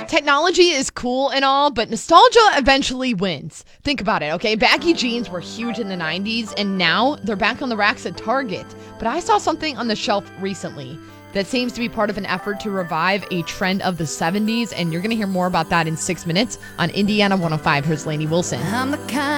technology is cool and all, but nostalgia eventually wins. Think about it, okay? Baggy jeans were huge in the 90s, and now they're back on the racks at Target. But I saw something on the shelf recently that seems to be part of an effort to revive a trend of the 70s, and you're going to hear more about that in 6 minutes on Indiana 105. Here's Lainey Wilson. I'm the kind